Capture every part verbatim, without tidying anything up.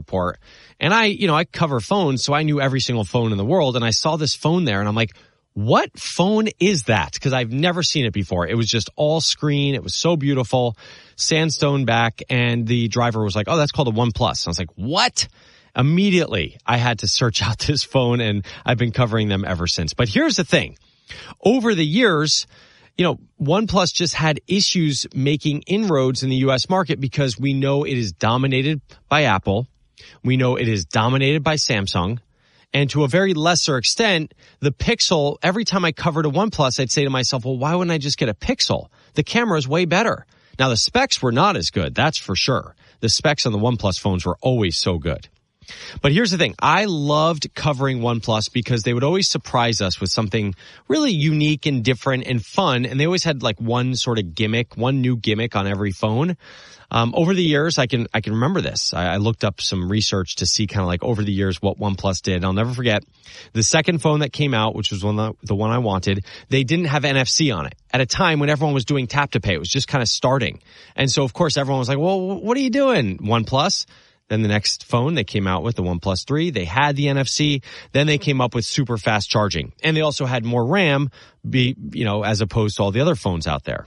airport. And I, you know, I cover phones, so I knew every single phone in the world. And I saw this phone there and I'm like, what phone is that? Because I've never seen it before. It was just all screen. It was so beautiful. Sandstone back. And the driver was like, oh, that's called a OnePlus. I was like, what? Immediately, I had to search out this phone, and I've been covering them ever since. But here's the thing. Over the years, you know, OnePlus just had issues making inroads in the U S market because we know it is dominated by Apple. We know it is dominated by Samsung. And to a very lesser extent, the Pixel, every time I covered a OnePlus, I'd say to myself, well, why wouldn't I just get a Pixel? The camera is way better. Now, the specs were not as good, that's for sure. The specs on the OnePlus phones were always so good. But here's the thing. I loved covering OnePlus because they would always surprise us with something really unique and different and fun. And they always had like one sort of gimmick, one new gimmick on every phone. Um, over the years, I can, I can remember this. I, I looked up some research to see kind of like over the years what OnePlus did. I'll never forget the second phone that came out, which was one the, the one I wanted. They didn't have N F C on it at a time when everyone was doing tap to pay. It was just kind of starting. And so of course everyone was like, well, what are you doing, OnePlus? Then the next phone they came out with, the OnePlus three, they had the N F C. Then they came up with super fast charging. And they also had more RAM, be, you know, as opposed to all the other phones out there.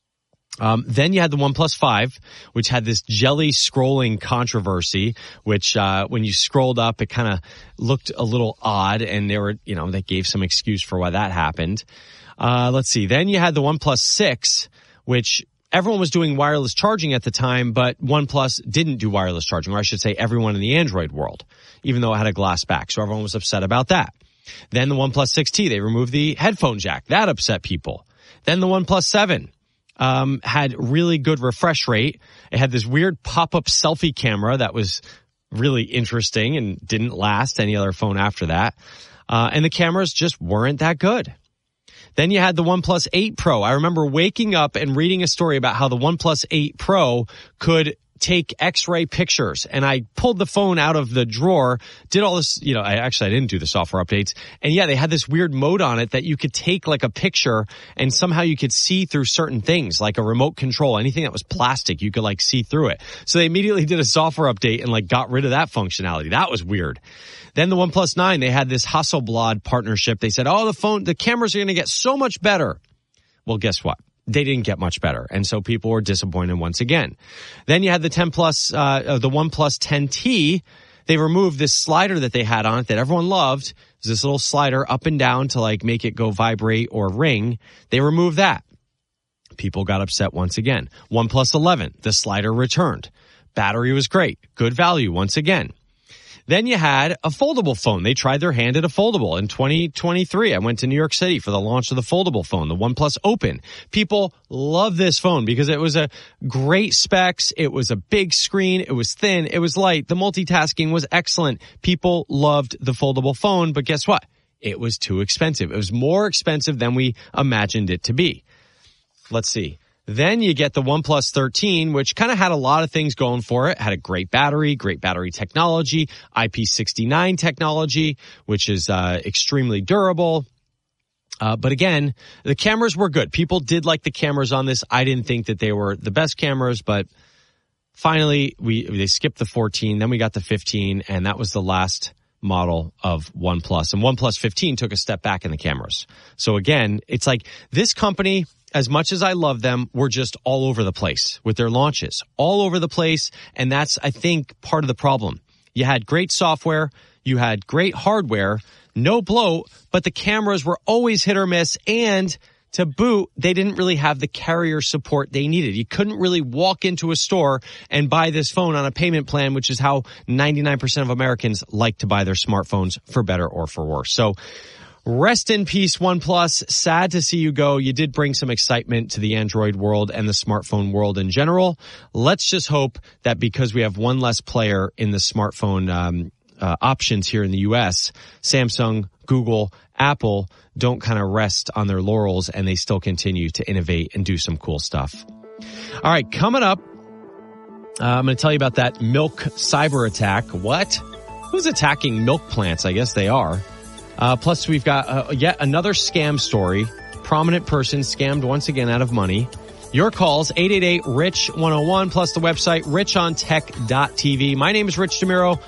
Um, then you had the OnePlus five, which had this jelly scrolling controversy, which, uh, when you scrolled up, it kind of looked a little odd, and they were, you know, they gave some excuse for why that happened. Uh, let's see. Then you had the OnePlus six, which everyone was doing wireless charging at the time, but OnePlus didn't do wireless charging, or I should say everyone in the Android world, even though it had a glass back. So everyone was upset about that. Then the OnePlus six T, they removed the headphone jack. That upset people. Then the OnePlus seven. Um, had really good refresh rate. It had this weird pop-up selfie camera that was really interesting and didn't last any other phone after that. Uh, and the cameras just weren't that good. Then you had the OnePlus eight Pro. I remember waking up and reading a story about how the OnePlus eight Pro could take X-ray pictures, and I pulled the phone out of the drawer, did all this, you know, I actually I didn't do the software updates, and yeah, they had this weird mode on it that you could take like a picture and somehow you could see through certain things, like a remote control, anything that was plastic, you could like see through it. So they immediately did a software update and like got rid of that functionality. That was weird. Then the OnePlus nine, they had this Hasselblad partnership. They said, oh, the phone, the cameras are going to get so much better. Well, guess what? They didn't get much better. And so people were disappointed once again. Then you had the ten plus, uh, the OnePlus ten T. They removed this slider that they had on it that everyone loved. It was this little slider up and down to like make it go vibrate or ring. They removed that. People got upset once again. OnePlus eleven, the slider returned. Battery was great. Good value once again. Then you had a foldable phone. They tried their hand at a foldable. In twenty twenty-three, I went to New York City for the launch of the foldable phone, the OnePlus Open. People love this phone because it was a great specs. It was a big screen. It was thin. It was light. The multitasking was excellent. People loved the foldable phone, but guess what? It was too expensive. It was more expensive than we imagined it to be. Let's see. Then you get the OnePlus thirteen, which kind of had a lot of things going for it. Had a great battery, great battery technology, I P sixty-nine technology, which is uh extremely durable. Uh But again, the cameras were good. People did like the cameras on this. I didn't think that they were the best cameras, but finally we they skipped the fourteen. Then we got the fifteen, and that was the last model of OnePlus. And OnePlus fifteen took a step back in the cameras. So again, it's like this company, as much as I love them, we're just all over the place with their launches. All over the place, and that's, I think, part of the problem. You had great software, you had great hardware, no bloat, but the cameras were always hit or miss, and to boot, they didn't really have the carrier support they needed. You couldn't really walk into a store and buy this phone on a payment plan, which is how ninety-nine percent of Americans like to buy their smartphones, for better or for worse. So rest in peace, OnePlus. Sad to see you go. You did bring some excitement to the Android world and the smartphone world in general. Let's just hope that because we have one less player in the smartphone um, uh, options here in the U S, Samsung, Google, Apple don't kind of rest on their laurels, and they still continue to innovate and do some cool stuff. All right, coming up, uh, I'm going to tell you about that milk cyber attack. What? Who's attacking milk plants? I guess they are. Uh, plus, we've got uh, yet another scam story. Prominent person scammed once again out of money. Your calls, eight eight eight, R I C H one oh one, plus the website rich on tech dot t v. My name is Rich DeMuro.